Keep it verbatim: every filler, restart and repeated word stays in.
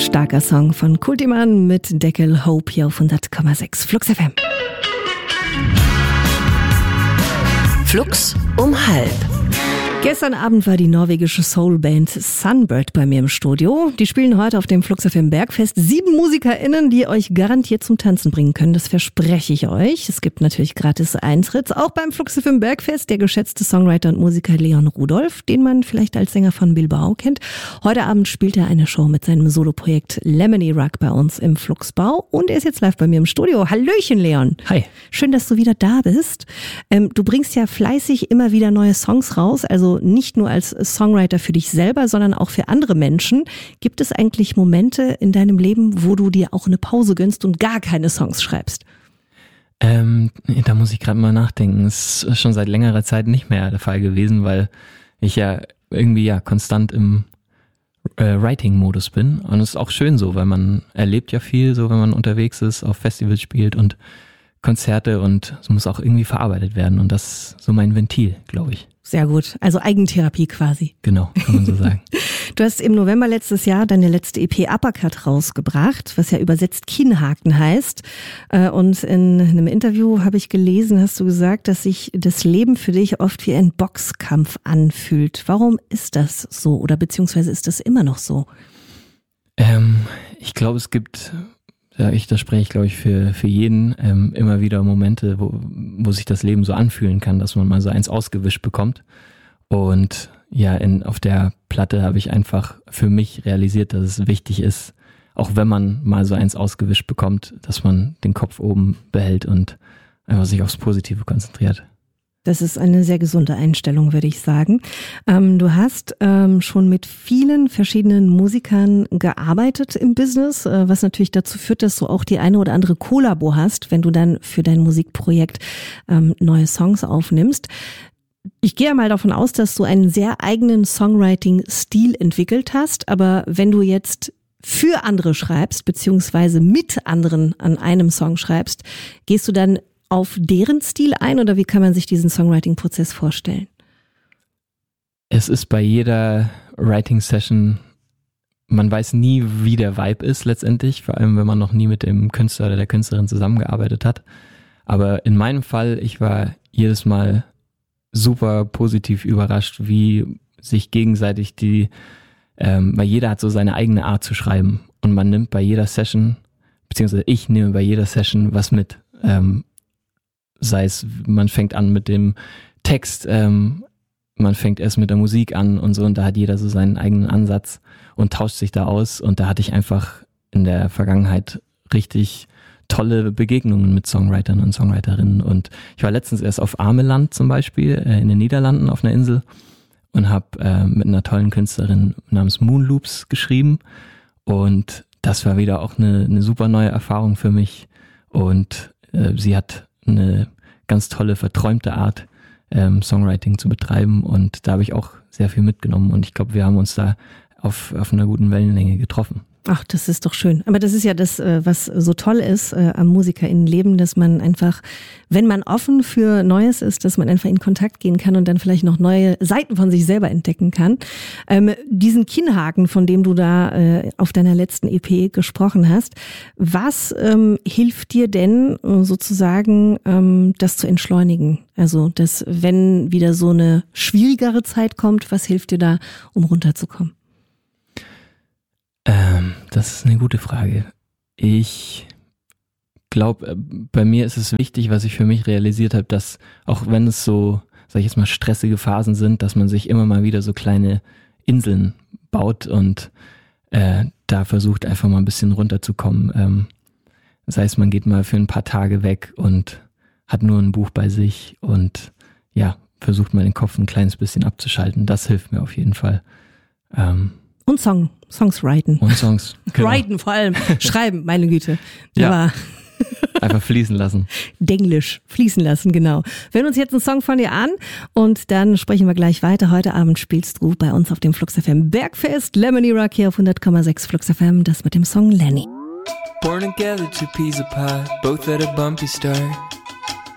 Starker Song von Kultiman mit Deckel Hope hier auf hundert Komma sechs Flux F M. Flux um halb. Gestern Abend war die norwegische Soulband Sunbird bei mir im Studio. Die spielen heute auf dem Flux F M Bergfest. Sieben MusikerInnen, die euch garantiert zum Tanzen bringen können. Das verspreche ich euch. Es gibt natürlich gratis Eintritt. Auch beim Flux F M Bergfest der geschätzte Songwriter und Musiker Leon Rudolph, den man vielleicht als Sänger von Bilbao kennt. Heute Abend spielt er eine Show mit seinem Soloprojekt Lemony Rock bei uns im Fluxbau. Und er ist jetzt live bei mir im Studio. Hallöchen, Leon. Hi. Schön, dass du wieder da bist. Ähm, du bringst ja fleißig immer wieder neue Songs raus. Also nicht nur als Songwriter für dich selber, sondern auch für andere Menschen. Gibt es eigentlich Momente in deinem Leben, wo du dir auch eine Pause gönnst und gar keine Songs schreibst? Ähm, da muss ich gerade mal nachdenken. Das ist schon seit längerer Zeit nicht mehr der Fall gewesen, weil ich ja irgendwie ja konstant im äh, Writing-Modus bin. Und es ist auch schön so, weil man erlebt ja viel, so wenn man unterwegs ist, auf Festivals spielt und Konzerte, und es muss auch irgendwie verarbeitet werden. Und das ist so mein Ventil, glaube ich. Sehr gut. Also Eigentherapie quasi. Genau, kann man so sagen. Du hast im November letztes Jahr deine letzte E P Uppercut rausgebracht, was ja übersetzt Kinnhaken heißt. Und in einem Interview habe ich gelesen, hast du gesagt, dass sich das Leben für dich oft wie ein Boxkampf anfühlt. Warum ist das so? Oder beziehungsweise ist das immer noch so? Ähm, ich glaube, es gibt... Ja, ich, das spreche ich, glaube ich, für für jeden, ähm, immer wieder Momente, wo wo sich das Leben so anfühlen kann, dass man mal so eins ausgewischt bekommt. Und ja, in auf der Platte habe ich einfach für mich realisiert, dass es wichtig ist, auch wenn man mal so eins ausgewischt bekommt, dass man den Kopf oben behält und einfach sich aufs Positive konzentriert. Das ist eine sehr gesunde Einstellung, würde ich sagen. Ähm, du hast ähm, schon mit vielen verschiedenen Musikern gearbeitet im Business, äh, was natürlich dazu führt, dass du auch die eine oder andere Kollabo hast, wenn du dann für dein Musikprojekt ähm, neue Songs aufnimmst. Ich gehe mal davon aus, dass du einen sehr eigenen Songwriting-Stil entwickelt hast, aber wenn du jetzt für andere schreibst, beziehungsweise mit anderen an einem Song schreibst, gehst du dann auf deren Stil ein, oder wie kann man sich diesen Songwriting-Prozess vorstellen? Es ist bei jeder Writing-Session, man weiß nie, wie der Vibe ist letztendlich, vor allem wenn man noch nie mit dem Künstler oder der Künstlerin zusammengearbeitet hat. Aber in meinem Fall, ich war jedes Mal super positiv überrascht, wie sich gegenseitig die, ähm, weil jeder hat so seine eigene Art zu schreiben, und man nimmt bei jeder Session, beziehungsweise ich nehme bei jeder Session was mit. Ähm, sei es, man fängt an mit dem Text, ähm, man fängt erst mit der Musik an und so, und da hat jeder so seinen eigenen Ansatz und tauscht sich da aus, und da hatte ich einfach in der Vergangenheit richtig tolle Begegnungen mit Songwritern und Songwriterinnen, und ich war letztens erst auf Ameland zum Beispiel, äh, in den Niederlanden auf einer Insel, und habe äh, mit einer tollen Künstlerin namens Moonloops geschrieben, und das war wieder auch eine, eine super neue Erfahrung für mich, und äh, sie hat eine ganz tolle, verträumte Art, ähm, Songwriting zu betreiben, und da habe ich auch sehr viel mitgenommen, und ich glaube, wir haben uns da auf, auf einer guten Wellenlänge getroffen. Ach, das ist doch schön. Aber das ist ja das, was so toll ist äh, am MusikerInnenleben, dass man einfach, wenn man offen für Neues ist, dass man einfach in Kontakt gehen kann und dann vielleicht noch neue Seiten von sich selber entdecken kann. Ähm, diesen Kinnhaken, von dem du da äh, auf deiner letzten E P gesprochen hast, was ähm, hilft dir denn sozusagen, ähm, das zu entschleunigen? Also, dass wenn wieder so eine schwierigere Zeit kommt, was hilft dir da, um runterzukommen? Ähm, das ist eine gute Frage. Ich glaube, bei mir ist es wichtig, was ich für mich realisiert habe, dass auch wenn es so, sag ich jetzt mal, stressige Phasen sind, dass man sich immer mal wieder so kleine Inseln baut und äh, da versucht einfach mal ein bisschen runterzukommen. Ähm, das heißt, man geht mal für ein paar Tage weg und hat nur ein Buch bei sich und ja, versucht mal den Kopf ein kleines bisschen abzuschalten. Das hilft mir auf jeden Fall. Ähm, Und Song, Songs writen. Und Songs, genau. Writen vor allem, schreiben, meine Güte. Ja. Aber einfach fließen lassen. Denglisch, fließen lassen, genau. Wir hören uns jetzt einen Song von dir an und dann sprechen wir gleich weiter. Heute Abend spielst du bei uns auf dem Flux F M Bergfest. Lemony Rock hier auf hundert Komma sechs Flux F M, das mit dem Song Lenny. Born together, two peas apart, both at a bumpy start.